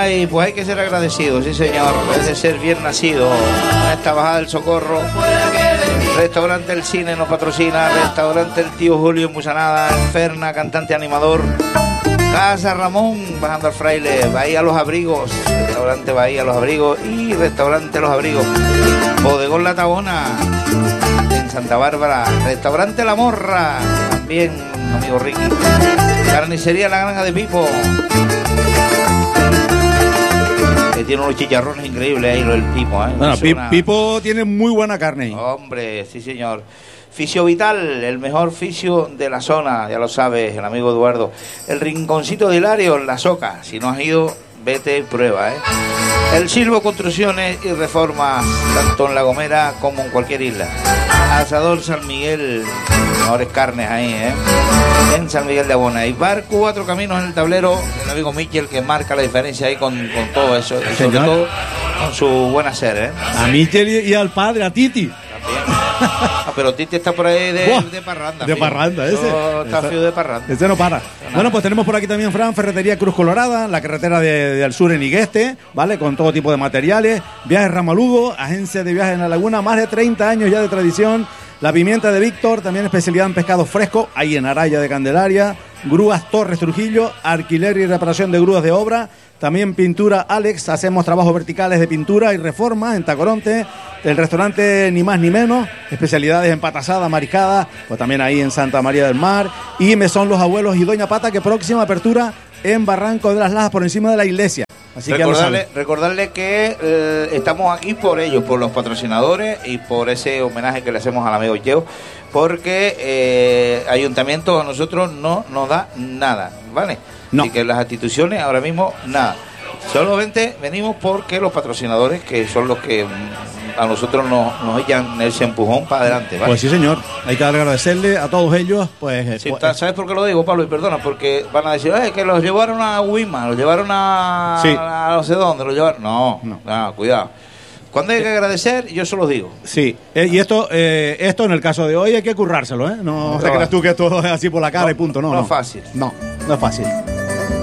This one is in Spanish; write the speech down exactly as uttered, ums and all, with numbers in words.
Ay, pues hay que ser agradecido, sí señor, es de ser bien nacido. A esta bajada del Socorro, Restaurante El Cine nos patrocina, Restaurante El Tío Julio en Musanada, Ferna, cantante animador, Casa Ramón, bajando al Fraile, Bahía Los Abrigos, Restaurante Bahía Los Abrigos y Restaurante Los Abrigos, Bodegón La Tabona en Santa Bárbara, Restaurante La Morra, también amigo Ricky, Carnicería La Granja de Pipo, que tiene unos chicharrones increíbles ahí, lo del Pipo, ¿eh? Bueno, Pi- una... Pipo tiene muy buena carne ahí. Hombre, sí señor. Fisio Vital, el mejor fisio de la zona, ya lo sabes, el amigo Eduardo. El Rinconcito de Hilario, La Soca, si no has ido, vete y prueba, ¿eh? El Silvo Construcciones y Reformas, tanto en La Gomera como en cualquier isla. Asador San Miguel, mejores carnes ahí, ¿eh? En San Miguel de Abona. Y Bar Cuatro Caminos en el tablero, el amigo Michel, que marca la diferencia ahí con, con todo eso, y sobre Señor. todo con su buen hacer, ¿eh? A Michel y, y al padre, a Titi. Ah, pero Titi está por ahí de, Buah, de parranda. de fío. parranda, ese. Oh, está Ese- fío de parranda. Ese no para. Bueno, pues tenemos por aquí también, Fran, Ferretería Cruz Colorada, la carretera de, del sur en Igueste, ¿vale? Con todo tipo de materiales. Viajes Ramalugo, agencia de viajes en la laguna, más de treinta años ya de tradición. La Pimienta de Víctor, también especialidad en pescado fresco, ahí en Araya de Candelaria. Grúas Torres Trujillo, alquiler y reparación de grúas de obra. También pintura Alex, hacemos trabajos verticales de pintura y reforma en Tacoronte. El restaurante Ni Más Ni Menos, especialidades en pata asada, mariscada, pues también ahí en Santa María del Mar. Y Mesón Los Abuelos y Doña Pata, que próxima apertura en Barranco de las Lajas, por encima de la iglesia. Así que ya lo Recordarle, saben. recordarle que eh, estamos aquí por ellos, por los patrocinadores y por ese homenaje que le hacemos al amigo Cheo, porque eh, Ayuntamiento a nosotros no nos da nada, ¿vale? No. Así que las instituciones ahora mismo nada. Solamente venimos porque los patrocinadores, que son los que mm, a nosotros nos, nos echan ese empujón para adelante, ¿vale? Pues sí, señor. Hay que agradecerle a todos ellos. Pues, eh, Sí, pues, ta- ¿sabes por qué lo digo, Pablo? Y perdona, porque van a decir, "Eh, que los llevaron a Wima, los llevaron a, Sí. a no sé dónde, los llevaron". No, No. no, cuidado. Cuando hay que agradecer, yo se los digo. Sí, eh, y esto eh, esto en el caso de hoy hay que currárselo, ¿eh? No, No, te no, creas tú que esto es así por la cara no, y punto, no. no es fácil. No, no es fácil.